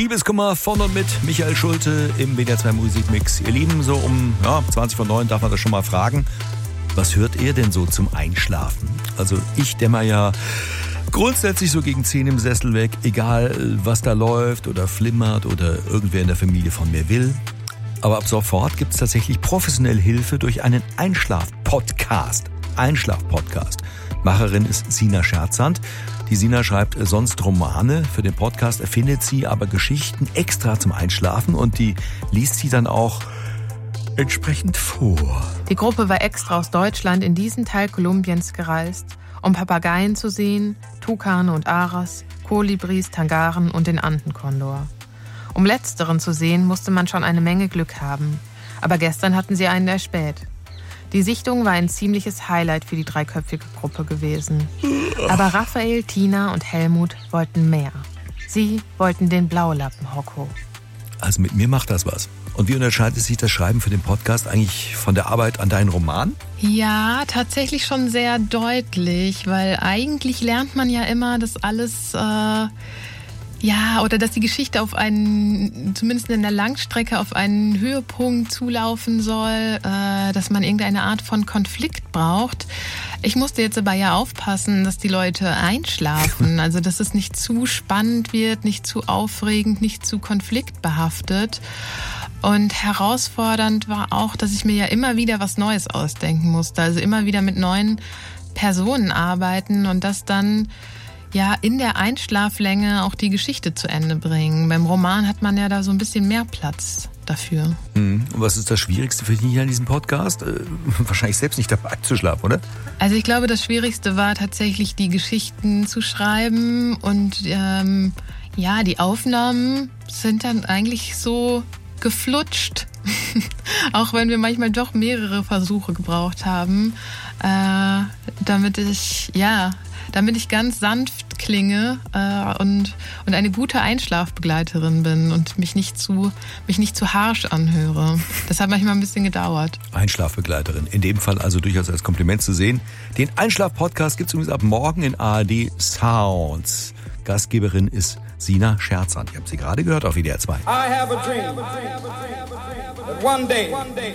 Liebeskummer von und mit Michael Schulte im WDR 2 Musikmix. Ihr Lieben, so um 20 vor 9 darf man das schon mal fragen. Was hört ihr denn so zum Einschlafen? Also ich dämmer ja grundsätzlich so gegen 10 im Sessel weg, egal was da läuft oder flimmert oder irgendwer in der Familie von mir will. Aber ab sofort gibt es tatsächlich professionelle Hilfe durch einen Einschlaf-Podcast. Macherin ist Sina Scherzand. Die Sina schreibt sonst Romane. Für den Podcast erfindet sie aber Geschichten extra zum Einschlafen und die liest sie dann auch entsprechend vor. Die Gruppe war extra aus Deutschland in diesen Teil Kolumbiens gereist, um Papageien zu sehen, Tukane und Aras, Kolibris, Tangaren und den Andenkondor. Um letzteren zu sehen, musste man schon eine Menge Glück haben. Aber gestern hatten sie einen erspäht. Die Sichtung war ein ziemliches Highlight für die dreiköpfige Gruppe gewesen. Aber Raphael, Tina und Helmut wollten mehr. Sie wollten den Blaulappen Hocko. Also mit mir macht das was. Und wie unterscheidet sich das Schreiben für den Podcast eigentlich von der Arbeit an deinen Roman? Ja, tatsächlich schon sehr deutlich, weil eigentlich lernt man ja immer, dass alles... oder dass die Geschichte auf einen, zumindest in der Langstrecke, auf einen Höhepunkt zulaufen soll, dass man irgendeine Art von Konflikt braucht. Ich musste jetzt aber ja aufpassen, dass die Leute einschlafen, also dass es nicht zu spannend wird, nicht zu aufregend, nicht zu konfliktbehaftet. Und herausfordernd war auch, dass ich mir ja immer wieder was Neues ausdenken musste, also immer wieder mit neuen Personen arbeiten und das dann in der Einschlaflänge auch die Geschichte zu Ende bringen. Beim Roman hat man ja da so ein bisschen mehr Platz dafür. Und was ist das Schwierigste für dich hier an diesem Podcast? Wahrscheinlich selbst nicht dabei zu schlafen, oder? Also ich glaube, das Schwierigste war tatsächlich, die Geschichten zu schreiben und die Aufnahmen sind dann eigentlich so geflutscht. Auch wenn wir manchmal doch mehrere Versuche gebraucht haben, damit ich ganz sanft klinge und eine gute Einschlafbegleiterin bin und mich nicht zu harsch anhöre. Das hat manchmal ein bisschen gedauert. Einschlafbegleiterin, in dem Fall also durchaus als Kompliment zu sehen. Den Einschlaf-Podcast gibt es übrigens ab morgen in ARD Sounds. Gastgeberin ist Sina Scherzand. Ihr habt sie gerade gehört auf WDR 2. I have a dream that one day